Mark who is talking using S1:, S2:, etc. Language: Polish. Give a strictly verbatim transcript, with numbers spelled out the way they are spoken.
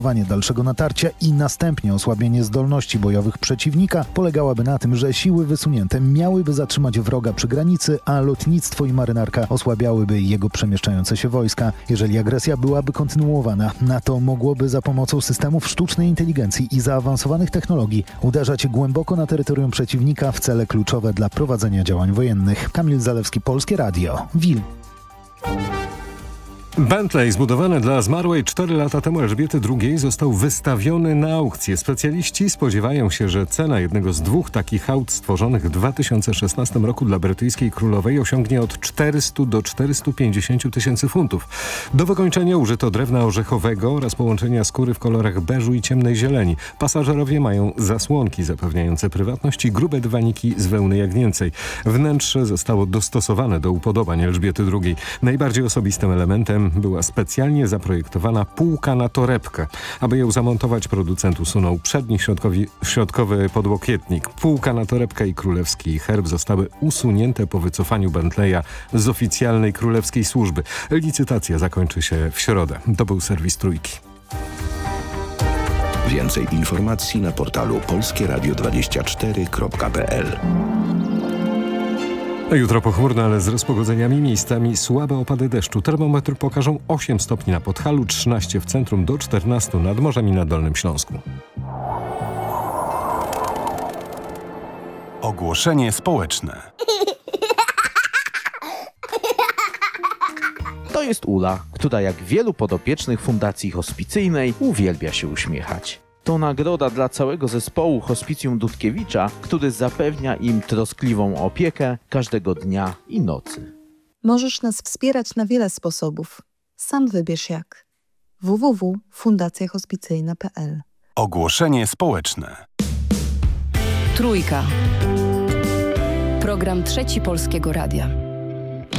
S1: dalszego natarcia i następnie osłabienie zdolności bojowych przeciwnika polegałaby na tym, że siły wysunięte miałyby zatrzymać wroga przy granicy, a lotnictwo i marynarka osłabiałyby jego przemieszczające się wojska. Jeżeli agresja byłaby kontynuowana, NATO mogłoby za pomocą systemów sztucznej inteligencji i zaawansowanych technologii uderzać głęboko na terytorium przeciwnika w cele kluczowe dla prowadzenia działań wojennych. Kamil Zalewski, Polskie Radio, Wilno.
S2: Bentley zbudowany dla zmarłej cztery lata temu Elżbiety drugiej został wystawiony na aukcję. Specjaliści spodziewają się, że cena jednego z dwóch takich aut stworzonych w dwa tysiące szesnastym roku dla brytyjskiej królowej osiągnie od czterystu do czterystu pięćdziesięciu tysięcy funtów. Do wykończenia użyto drewna orzechowego oraz połączenia skóry w kolorach beżu i ciemnej zieleni. Pasażerowie mają zasłonki zapewniające prywatność i grube dywaniki z wełny jagnięcej. Wnętrze zostało dostosowane do upodobań Elżbiety drugiej. Najbardziej osobistym elementem była specjalnie zaprojektowana półka na torebkę. Aby ją zamontować, producent usunął przedni środkowi, środkowy podłokietnik. Półka na torebkę i królewski herb zostały usunięte po wycofaniu Bentleya z oficjalnej królewskiej służby. Licytacja zakończy się w środę. To był serwis Trójki.
S3: Więcej informacji na portalu polskie radio dwadzieścia cztery kropka p l.
S2: Jutro pochmurno, ale z rozpogodzeniami, miejscami słabe opady deszczu. Termometry pokażą osiem stopni na Podhalu, trzynaście w centrum, do czternastu nad morzem i na Dolnym Śląsku.
S4: Ogłoszenie społeczne.
S5: To jest Ula, która jak wielu podopiecznych Fundacji Hospicyjnej uwielbia się uśmiechać. To nagroda dla całego zespołu Hospicjum Dudkiewicza, który zapewnia im troskliwą opiekę każdego dnia i nocy.
S6: Możesz nas wspierać na wiele sposobów. Sam wybierz jak. w w w kropka fundacja hospicyjna kropka p l.
S4: Ogłoszenie społeczne.
S7: Trójka. Program Trzeci Polskiego Radia.